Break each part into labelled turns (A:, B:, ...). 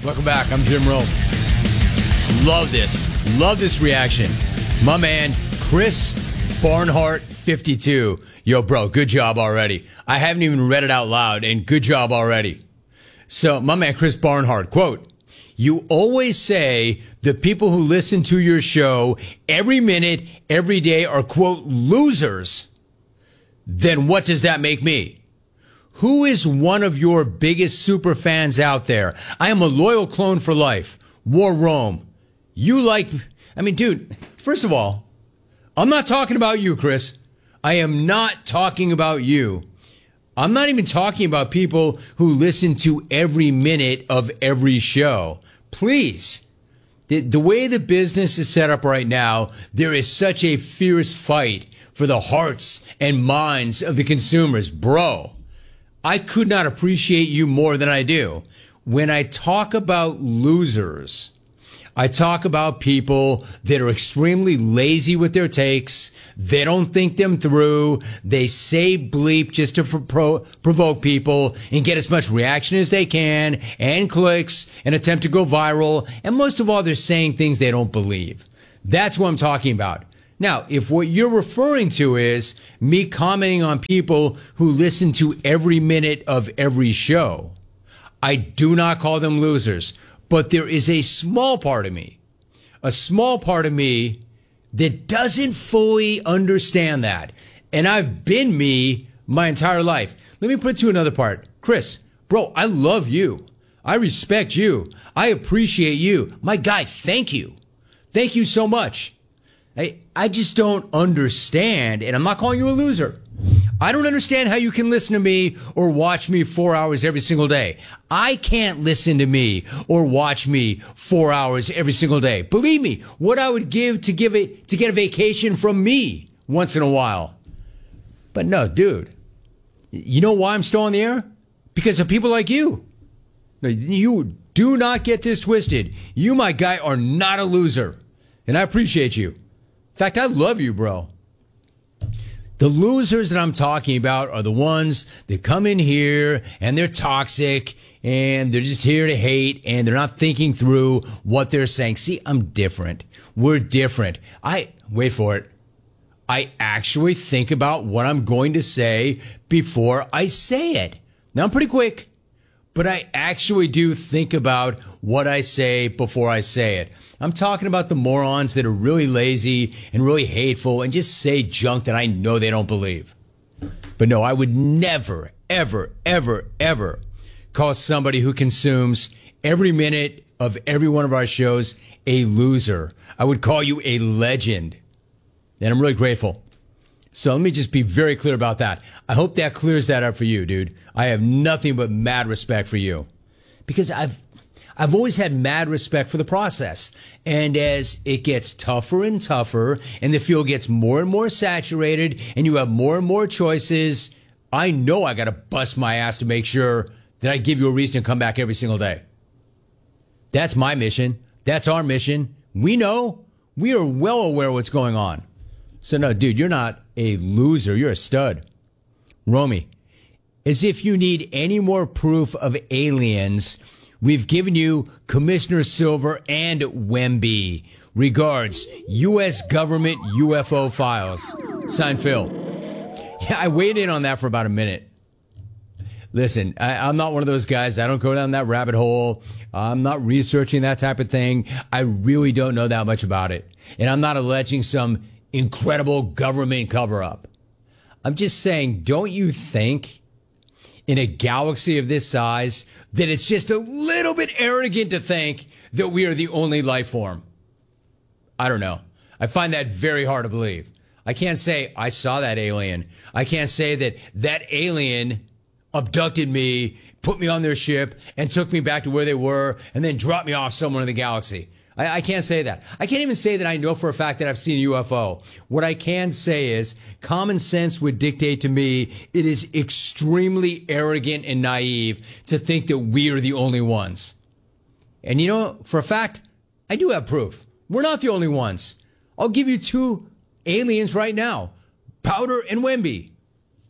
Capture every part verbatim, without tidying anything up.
A: Welcome back. I'm Jim Rome. Love this. Love this reaction. My man, Chris Barnhart, fifty-two. Yo, bro, good job already. I haven't even read it out loud, and good job already. So, my man, Chris Barnhart, quote, "You always say the people who listen to your show every minute, every day are, quote, losers. Then what does that make me? Who is one of your biggest super fans out there? I am a loyal clone for life. War Rome. You like, I mean, dude, first of all, I'm not talking about you, Chris. I am not talking about you. I'm not even talking about people who listen to every minute of every show. Please. The, the way the business is set up right now, there is such a fierce fight for the hearts and minds of the consumers. Bro, I could not appreciate you more than I do. When I talk about losers, I talk about people that are extremely lazy with their takes. They don't think them through. They say bleep just to pro- provoke people and get as much reaction as they can and clicks and attempt to go viral. And most of all, they're saying things they don't believe. That's what I'm talking about. Now, if what you're referring to is me commenting on people who listen to every minute of every show, I do not call them losers. But there is a small part of me, a small part of me that doesn't fully understand that. And I've been me my entire life. Let me put it to another part. Chris, bro, I love you. I respect you. I appreciate you. My guy, thank you. Thank you so much. I, I just don't understand, and I'm not calling you a loser. I don't understand how you can listen to me or watch me four hours every single day. I can't listen to me or watch me four hours every single day. Believe me, what I would give to give it to get a vacation from me once in a while. But no, dude, you know why I'm still on the air? Because of people like you. You do not get this twisted. You, my guy, are not a loser, and I appreciate you. In fact, I love you, bro. The losers that I'm talking about are the ones that come in here and they're toxic and they're just here to hate and they're not thinking through what they're saying. See, I'm different. We're different. I, wait for it. I actually think about what I'm going to say before I say it. Now, I'm pretty quick, but I actually do think about what I say before I say it. I'm talking about the morons that are really lazy and really hateful and just say junk that I know they don't believe. But no, I would never, ever, ever, ever call somebody who consumes every minute of every one of our shows a loser. I would call you a legend. And I'm really grateful. So let me just be very clear about that. I hope that clears that up for you, dude. I have nothing but mad respect for you. Because I've I've always had mad respect for the process. And as it gets tougher and tougher, and the field gets more and more saturated, and you have more and more choices, I know I got to bust my ass to make sure that I give you a reason to come back every single day. That's my mission. That's our mission. We know. We are well aware of what's going on. So no, dude, you're not a loser. You're a stud. Romy, as if you need any more proof of aliens, we've given you Commissioner Silver and Wemby. Regards, U S government U F O files. Signed, Phil. Yeah, I weighed in on that for about a minute. Listen, I, I'm not one of those guys. I don't go down that rabbit hole. I'm not researching that type of thing. I really don't know that much about it. And I'm not alleging some incredible government cover-up. I'm just saying, don't you think in a galaxy of this size that it's just a little bit arrogant to think that we are the only life form? I don't know. I find that very hard to believe. I can't say I saw that alien. I can't say that that alien abducted me, put me on their ship, and took me back to where they were, and then dropped me off somewhere in the galaxy. I, I can't say that. I can't even say that I know for a fact that I've seen a U F O. What I can say is common sense would dictate to me it is extremely arrogant and naive to think that we are the only ones. And you know, for a fact, I do have proof. We're not the only ones. I'll give you two aliens right now, Powder and Wemby.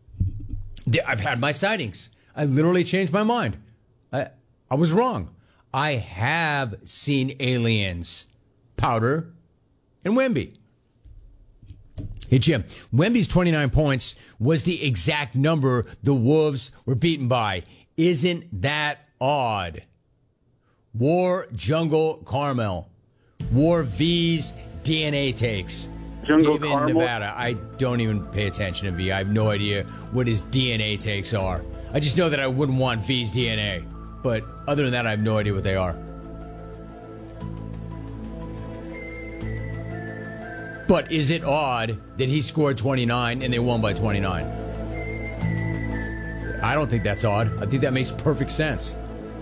A: I've had my sightings. I literally changed my mind. I, I was wrong. I have seen aliens. Powder and Wemby. Hey, Jim, Wemby's twenty-nine points was the exact number the Wolves were beaten by. Isn't that odd? War Jungle Carmel. War V's D N A takes.
B: Jungle
A: David,
B: Carmel?
A: Nevada. I don't even pay attention to V. I have no idea what his D N A takes are. I just know that I wouldn't want V's D N A. But other than that, I have no idea what they are. But is it odd that he scored twenty-nine and they won by twenty-nine? I don't think that's odd. I think that makes perfect sense.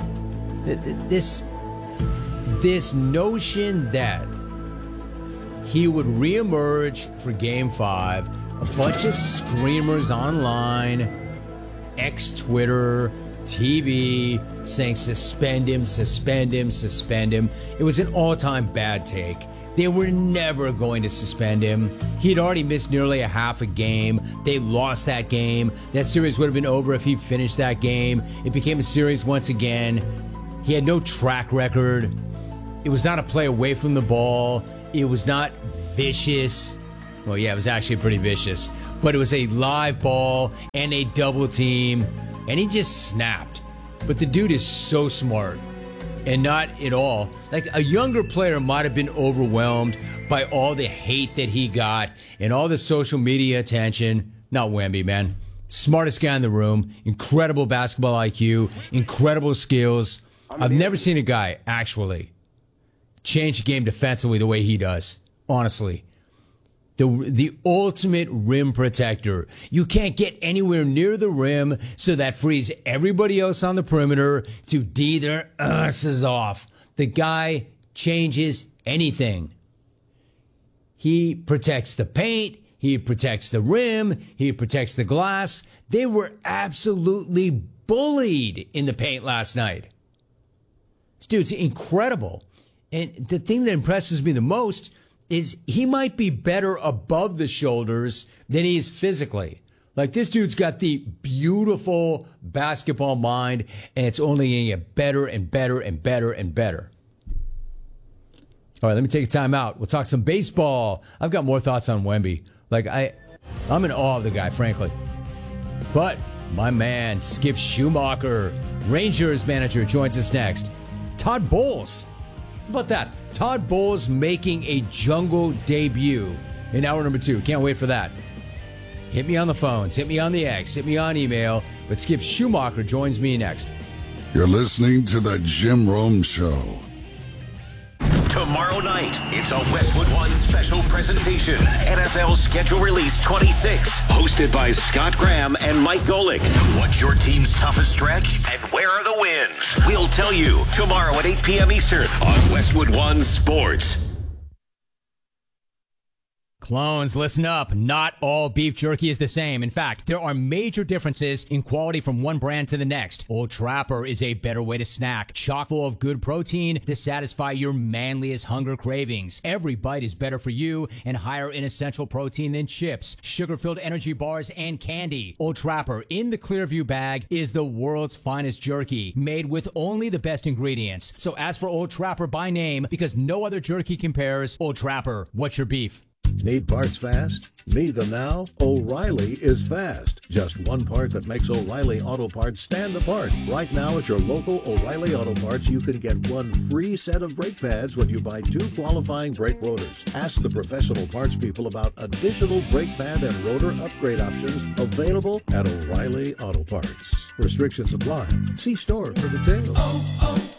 A: This, this notion that he would reemerge for Game five, a bunch of screamers online, X-Twitter, T V, saying suspend him, suspend him, suspend him. It was an all-time bad take. They were never going to suspend him. He'd already missed nearly a half a game. They lost that game. That series would have been over if he finished that game. It became a series once again. He had no track record. It was not a play away from the ball. It was not vicious. Well, yeah, it was actually pretty vicious. But it was a live ball and a double team. And he just snapped. But the dude is so smart. And not at all. Like, a younger player might have been overwhelmed by all the hate that he got and all the social media attention. Not Wemby, man. Smartest guy in the room. Incredible basketball I Q. Incredible skills. I've never seen a guy, actually, change the game defensively the way he does. Honestly. The, the ultimate rim protector. You can't get anywhere near the rim, so that frees everybody else on the perimeter to D their asses off. The guy changes anything. He protects the paint. He protects the rim. He protects the glass. They were absolutely bullied in the paint last night. This dude's incredible. And the thing that impresses me the most is he might be better above the shoulders than he is physically. Like, this dude's got the beautiful basketball mind, and it's only going to get better and better and better and better. All right, let me take a time out. We'll talk some baseball. I've got more thoughts on Wemby. Like, I, I'm in awe of the guy, frankly. But my man, Skip Schumacher, Rangers manager, joins us next. Todd Bowles. How about that? Todd Bowles making a jungle debut in hour number two. Can't wait for that. Hit me on the phones. Hit me on the X. Hit me on email. But Skip Schumacher joins me next.
C: You're listening to The Jim Rome Show.
D: Tomorrow night, it's a Westwood One special presentation. N F L Schedule Release twenty-six. Hosted by Scott Graham and Mike Golick. What's your team's toughest stretch? And where are the wins? We'll tell you tomorrow at eight p.m. Eastern on Westwood One Sports.
A: Clones, listen up. Not all beef jerky is the same. In fact, there are major differences in quality from one brand to the next. Old Trapper is a better way to snack, chock full of good protein to satisfy your manliest hunger cravings. Every bite is better for you and higher in essential protein than chips, sugar-filled energy bars, and candy. Old Trapper in the Clearview bag is the world's finest jerky, made with only the best ingredients. So ask for Old Trapper by name because no other jerky compares. Old Trapper, what's your beef?
E: Need parts fast? Need them now? O'Reilly is fast. Just one part that makes O'Reilly Auto Parts stand apart. Right now at your local O'Reilly Auto Parts, you can get one free set of brake pads when you buy two qualifying brake rotors. Ask the professional parts people about additional brake pad and rotor upgrade options available at O'Reilly Auto Parts. Restrictions apply. See store for details.
F: Oh,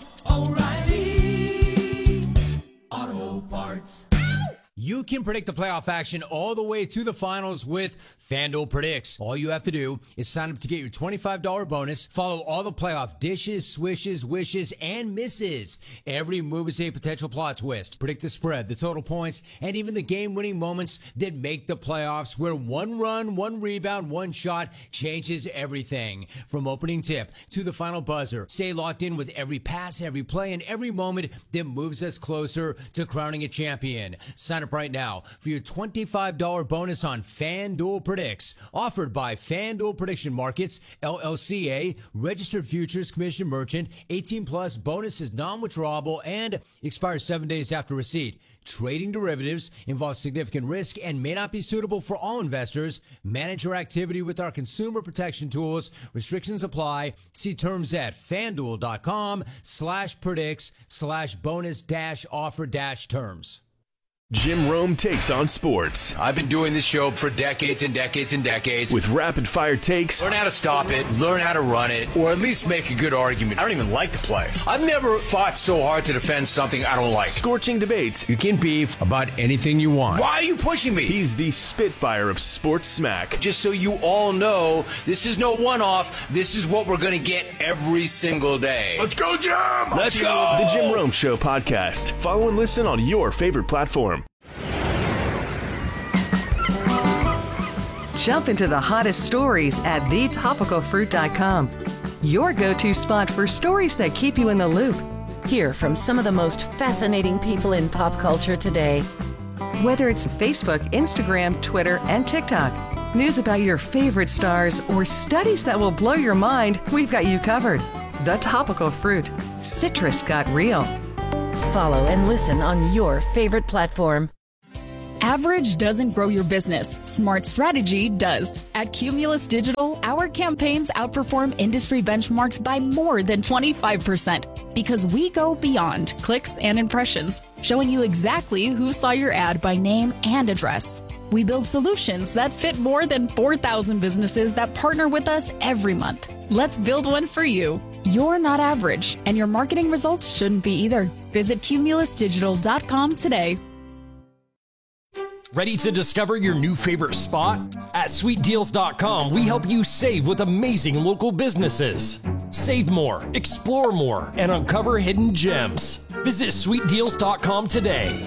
F: oh, oh, O'Reilly Auto Parts.
A: You can predict the playoff action all the way to the finals with FanDuel Predicts. All you have to do is sign up to get your twenty-five dollars bonus. Follow all the playoff dishes, swishes, wishes, and misses. Every move is a potential plot twist. Predict the spread, the total points, and even the game-winning moments that make the playoffs, where one run, one rebound, one shot changes everything. From opening tip to the final buzzer, stay locked in with every pass, every play, and every moment that moves us closer to crowning a champion. Sign up right now for your twenty-five dollars bonus on FanDuel Predicts. Offered by FanDuel Prediction Markets, L L C A, Registered Futures Commission Merchant, eighteen plus, bonus is non-withdrawable and expires seven days after receipt. Trading derivatives involves significant risk and may not be suitable for all investors. Manage your activity with our consumer protection tools. Restrictions apply. See terms at FanDuel.com slash predicts slash bonus dash offer dash terms.
B: Jim Rome takes on sports.
A: I've been doing this show for decades and decades and decades.
B: With rapid-fire takes.
A: Learn how to stop it, learn how to run it, or at least make a good argument. I don't even like to play. I've never fought so hard to defend something I don't like.
B: Scorching debates.
A: You can beef about anything you want. Why are you pushing me?
B: He's the Spitfire of sports smack.
A: Just so you all know, this is no one-off. This is what we're going to get every single day.
C: Let's go, Jim!
A: Let's go!
B: The Jim Rome Show podcast. Follow and listen on your favorite platform.
G: Jump into the hottest stories at the topical fruit dot com. Your go-to spot for stories that keep you in the loop.
H: Hear from some of the most fascinating people in pop culture today.
G: Whether it's Facebook, Instagram, Twitter, and TikTok, news about your favorite stars, or studies that will blow your mind, we've got you covered. The Topical Fruit. Citrus got real.
H: Follow and listen on your favorite platform.
I: Average doesn't grow your business. Smart strategy does. At Cumulus Digital, our campaigns outperform industry benchmarks by more than twenty-five percent because we go beyond clicks and impressions, showing you exactly who saw your ad by name and address. We build solutions that fit more than four thousand businesses that partner with us every month. Let's build one for you. You're not average, and your marketing results shouldn't be either. Visit cumulus digital dot com today.
J: Ready to discover your new favorite spot? At sweet deals dot com, we help you save with amazing local businesses. Save more, explore more, and uncover hidden gems. Visit sweet deals dot com today.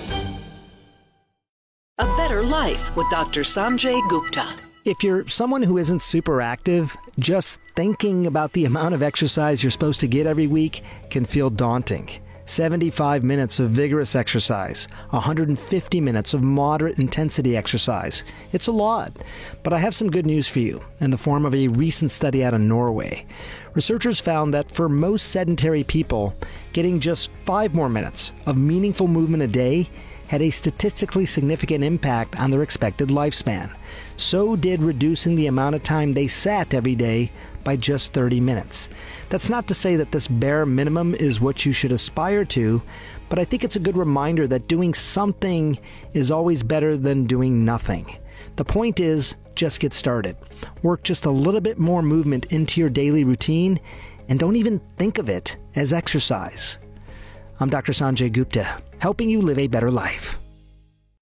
K: A Better Life with Doctor Sanjay Gupta.
L: If you're someone who isn't super active, just thinking about the amount of exercise you're supposed to get every week can feel daunting. seventy-five minutes of vigorous exercise, one hundred fifty minutes of moderate intensity exercise. It's a lot, but I have some good news for you in the form of a recent study out of Norway. Researchers found that for most sedentary people, getting just five more minutes of meaningful movement a day had a statistically significant impact on their expected lifespan. So did reducing the amount of time they sat every day by just thirty minutes. That's not to say that this bare minimum is what you should aspire to, but I think it's a good reminder that doing something is always better than doing nothing. The point is, just get started. Work just a little bit more movement into your daily routine, and don't even think of it as exercise. I'm Doctor Sanjay Gupta, helping you live a better life.